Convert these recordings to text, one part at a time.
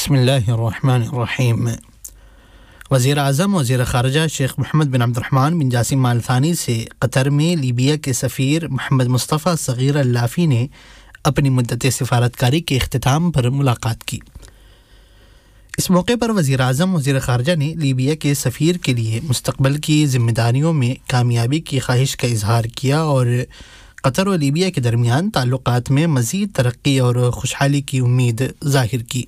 بسم اللہ الرحمن الرحیم۔ وزیر اعظم وزیر خارجہ شیخ محمد بن عبد الرحمن بن جاسم آل ثانی سے قطر میں لیبیا کے سفیر محمد مصطفیٰ صغیر اللافی نے اپنی مدت سفارتکاری کے اختتام پر ملاقات کی۔ اس موقع پر وزیر اعظم وزیر خارجہ نے لیبیا کے سفیر کے لیے مستقبل کی ذمہ داریوں میں کامیابی کی خواہش کا اظہار کیا اور قطر و لیبیا کے درمیان تعلقات میں مزید ترقی اور خوشحالی کی امید ظاہر کی۔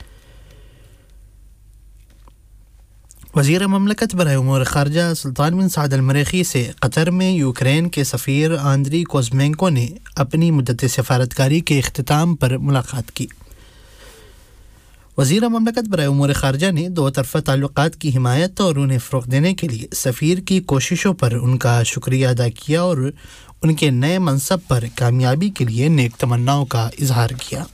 وزیر مملکت برائے امور خارجہ سلطان بن سعد المریخی سے قطر میں یوکرین کے سفیر آندری کوزمینکو نے اپنی مدت سفارتکاری کے اختتام پر ملاقات کی۔ وزیر مملکت برائے امور خارجہ نے دو طرفہ تعلقات کی حمایت اور انہیں فروغ دینے کے لیے سفیر کی کوششوں پر ان کا شکریہ ادا کیا اور ان کے نئے منصب پر کامیابی کے لیے نیک تمناؤں کا اظہار کیا۔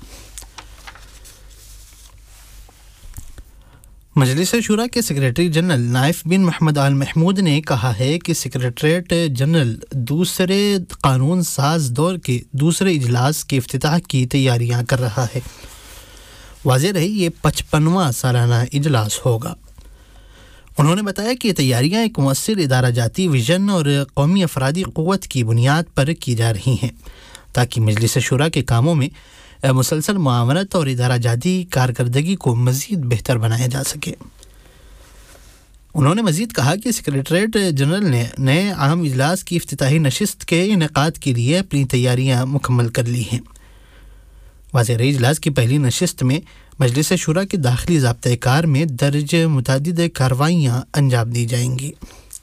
مجلس شورا کے سیکریٹری جنرل نائف بن محمد آل محمود نے کہا ہے کہ سیکریٹریٹ جنرل دوسرے قانون ساز دور کے دوسرے اجلاس کے افتتاح کی تیاریاں کر رہا ہے۔ واضح رہے یہ 55واں سالانہ اجلاس ہوگا۔ انہوں نے بتایا کہ یہ تیاریاں ایک مؤثر ادارہ جاتی ویژن اور قومی افرادی قوت کی بنیاد پر کی جا رہی ہیں تاکہ مجلس شورا کے کاموں میں مسلسل معاونت اور ادارہ جاتی کارکردگی کو مزید بہتر بنایا جا سکے۔ انہوں نے مزید کہا کہ سیکریٹریٹ جنرل نے نئے عام اجلاس کی افتتاحی نشست کے انعقاد کے لیے اپنی تیاریاں مکمل کر لی ہیں۔ واضح رہی اجلاس کی پہلی نشست میں مجلس شورا کے داخلی ضابطۂ کار میں درج متعدد کارروائیاں انجام دی جائیں گی۔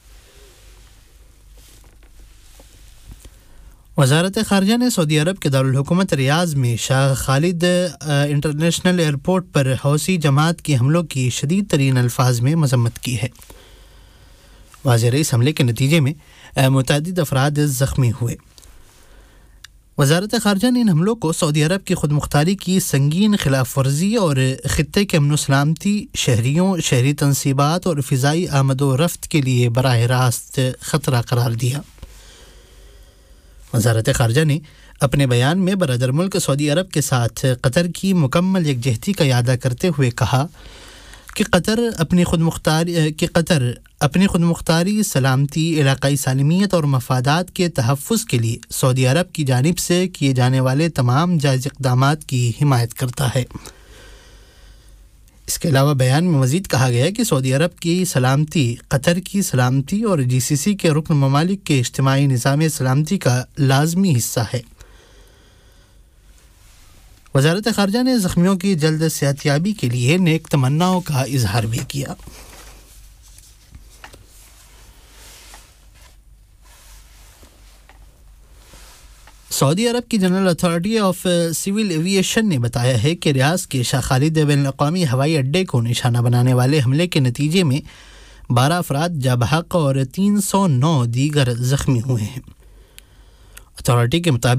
وزارت خارجہ نے سعودی عرب کے دارالحکومت ریاض میں شاہ خالد انٹرنیشنل ایئرپورٹ پر حوثی جماعت کے حملوں کی شدید ترین الفاظ میں مذمت کی ہے۔ واضح رہی اس حملے کے نتیجے میں متعدد افراد زخمی ہوئے۔ وزارت خارجہ نے ان حملوں کو سعودی عرب کی خود مختاری کی سنگین خلاف ورزی اور خطے کے امن و سلامتی، شہریوں، شہری تنصیبات اور فضائی آمد و رفت کے لیے براہ راست خطرہ قرار دیا۔ وزارت خارجہ نے اپنے بیان میں برادر ملک سعودی عرب کے ساتھ قطر کی مکمل یکجہتی کا اعادہ کرتے ہوئے کہا کہ قطر اپنی خود مختاری، سلامتی، علاقائی سالمیت اور مفادات کے تحفظ کے لیے سعودی عرب کی جانب سے کیے جانے والے تمام جائز اقدامات کی حمایت کرتا ہے۔ اس کے علاوہ بیان میں مزید کہا گیا کہ سعودی عرب کی سلامتی قطر کی سلامتی اور جی سی سی کے رکن ممالک کے اجتماعی نظام سلامتی کا لازمی حصہ ہے۔ وزارت خارجہ نے زخمیوں کی جلد صحتیابی کے لیے نیک تمناؤں کا اظہار بھی کیا۔ سعودی عرب کی general authority of civil aviation نے بتایا ہے کہ ریاض کے شاہ خالد بین الاقوامی ہوائی اڈے کو نشانہ بنانے والے حملے کے نتیجے میں 12 افراد جاں بحق اور 309 دیگر زخمی ہوئے ہیں۔ اتھارٹی کے مطابق